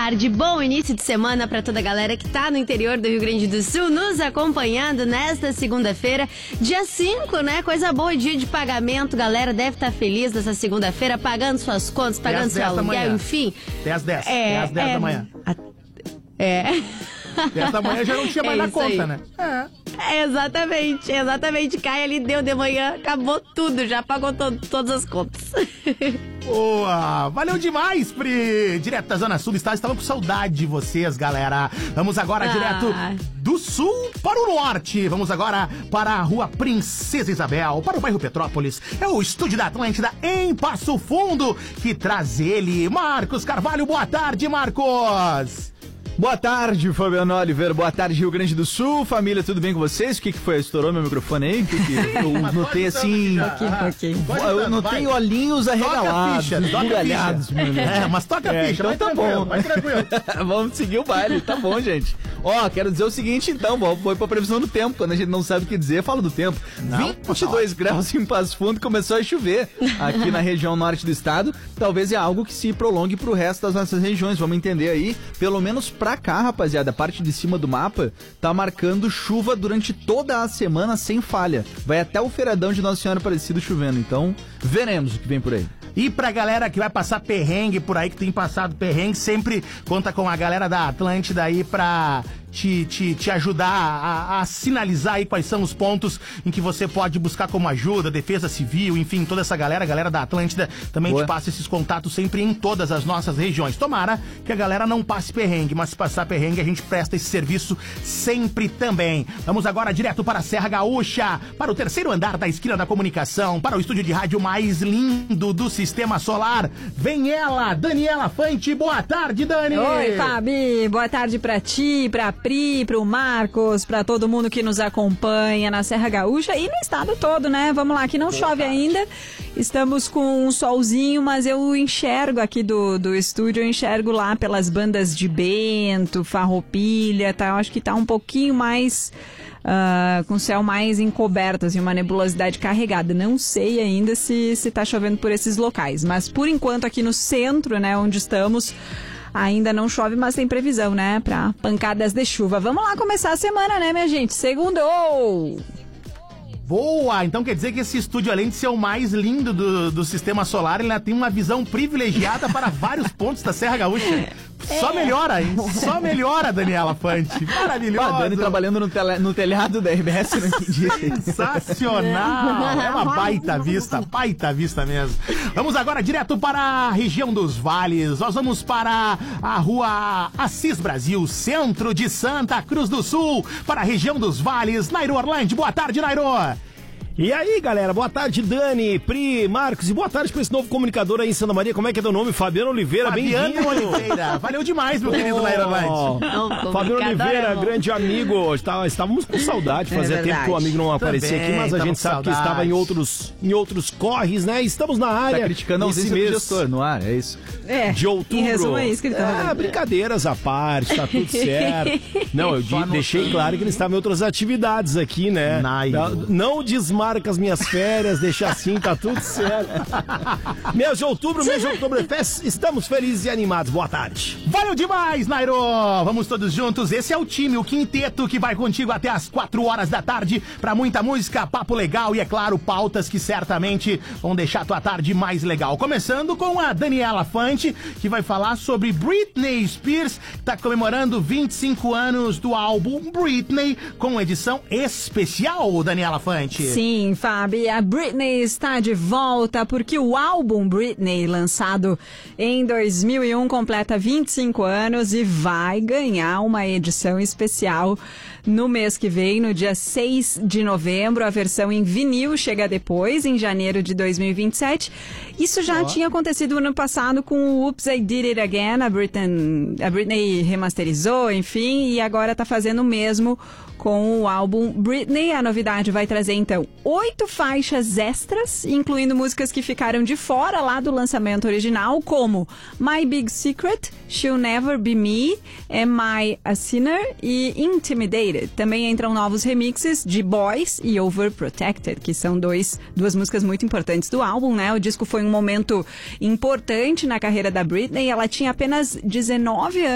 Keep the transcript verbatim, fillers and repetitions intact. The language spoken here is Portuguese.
tarde, bom início de semana para toda a galera que tá no interior do Rio Grande do Sul, nos acompanhando nesta segunda-feira, dia cinco, né? Coisa boa, dia de pagamento, galera deve estar tá feliz nessa segunda-feira, pagando suas contas, pagando seu aluguel, enfim. Até às dez, é, até às dez é, da manhã. A, é... Dessa manhã já não tinha mais é na conta, aí. né? É. Exatamente, exatamente. Cai ali, deu de manhã, acabou tudo, já pagou to- todas as contas. Boa! Valeu demais, Pri! Direto da Zona Sul do estado, estava com saudade de vocês, galera. Vamos agora ah. direto do sul para o norte. Vamos agora para a Rua Princesa Isabel, para o bairro Petrópolis. É o estúdio da Atlântida em Passo Fundo que traz ele, Marcos Carvalho. Boa tarde, Marcos! Boa tarde, Fabiano Oliveira. Boa tarde, Rio Grande do Sul. Família, tudo bem com vocês? O que que foi? Estourou meu microfone aí? O que que eu notei assim... Aqui, Eu notei olhinhos arregalados, esbugalhados. É, mas toca a é, ficha, então vai tá tranquilo, bom. vai tranquilo. Vamos seguir o baile, tá bom, gente. Ó, quero dizer o seguinte, então, vamos foi pra previsão do tempo. Quando a gente não sabe o que dizer, fala do tempo. Não, vinte e dois graus em Passo Fundo, começou a chover aqui na região norte do estado. Talvez é algo que se prolongue pro resto das nossas regiões. Vamos entender aí, pelo menos pra cá, rapaziada, a parte de cima do mapa tá marcando chuva durante toda a semana sem falha. Vai até o feriadão de Nossa Senhora Aparecida chovendo, então veremos o que vem por aí. E pra galera que vai passar perrengue por aí, que tem passado perrengue, sempre conta com a galera da Atlântida aí pra te, te, te ajudar a, a sinalizar aí quais são os pontos em que você pode buscar como ajuda, defesa civil, enfim, toda essa galera, a galera da Atlântida também Boa. te passa esses contatos sempre em todas as nossas regiões. Tomara que a galera não passe perrengue, mas se passar perrengue a gente presta esse serviço sempre também. Vamos agora direto para a Serra Gaúcha, para o terceiro andar da Esquina da Comunicação, para o estúdio de rádio mais lindo do Sistema Solar. Vem ela, Daniela Fante. Boa tarde, Dani! Oi, Fabi. Boa tarde pra ti, pra Pri, pro Marcos, pra todo mundo que nos acompanha na Serra Gaúcha e no estado todo, né? Vamos lá, que não Boa chove tarde. ainda. Estamos com um solzinho, mas eu enxergo aqui do, do estúdio, eu enxergo lá pelas bandas de Bento, Farroupilha, tá? Eu acho que tá um pouquinho mais... Uh, com o céu mais encoberto, assim, uma nebulosidade carregada. Não sei ainda se, se tá chovendo por esses locais, mas por enquanto aqui no centro, né, onde estamos, ainda não chove, mas tem previsão, né, pra pancadas de chuva. Vamos lá começar a semana, né, minha gente? Segundou! Boa! Então quer dizer que esse estúdio, além de ser o mais lindo do, do Sistema Solar, ele ainda tem uma visão privilegiada para vários pontos da Serra Gaúcha. Só é. melhora, hein? Só melhora, Daniela Fante. Maravilhoso. Ah, Dani trabalhando no, tele, no telhado da R B S, não entendi. Sensacional! É uma baita vista, baita vista mesmo. Vamos agora direto para a região dos vales. Nós vamos para a rua Assis Brasil, centro de Santa Cruz do Sul, para a região dos vales. Nairo Orlando, boa tarde, Nairo! E aí, galera, boa tarde, Dani, Pri, Marcos, e boa tarde para esse novo comunicador aí em Santa Maria. Como é que é teu nome? Fabiano Oliveira, bem-vindo. Fabiano Oliveira, valeu demais, meu querido Nairo Orlando. Fabiano Oliveira, grande amigo, está, estávamos com saudade, fazia é tempo que o amigo não aparecia Também, aqui, mas a gente sabe que estava em outros, em outros corres, né? Estamos na área. Tá criticando a ausência mês do gestor no ar, é isso? É, de outubro. Em resumo é isso que ele tá Ah, brincadeiras à parte, tá tudo certo. Não, eu de, deixei claro que ele estava em outras atividades aqui, né? Não, não desmarca as minhas férias. Férias, deixa assim, tá tudo certo. Mês de outubro, mês de Oktoberfest, estamos felizes e animados. Boa tarde. Valeu demais, Nairo! Vamos todos juntos. Esse é o time, o quinteto que vai contigo até as quatro horas da tarde pra muita música, papo legal e, é claro, pautas que certamente vão deixar a tua tarde mais legal. Começando com a Daniela Fante, que vai falar sobre Britney Spears, que tá comemorando vinte e cinco anos do álbum Britney, com edição especial, Daniela Fante. Sim, Fábio. A Britney está de volta porque o álbum Britney, lançado em dois mil e um, completa vinte e cinco anos e vai ganhar uma edição especial no mês que vem, no dia seis de novembro. A versão em vinil chega depois, em janeiro de dois mil e vinte e sete. Isso já oh. tinha acontecido no ano passado com o Oops, I Did It Again. A Britney, a Britney remasterizou, enfim, e agora está fazendo o mesmo com o álbum Britney. A novidade vai trazer, então, oito faixas extras, incluindo músicas que ficaram de fora lá do lançamento original, como My Big Secret, She'll Never Be Me, Am I a Sinner e Intimidated. Também entram novos remixes de Boys e Overprotected, que são dois, duas músicas muito importantes do álbum, né? O disco foi um momento importante na carreira da Britney. Ela tinha apenas dezenove anos.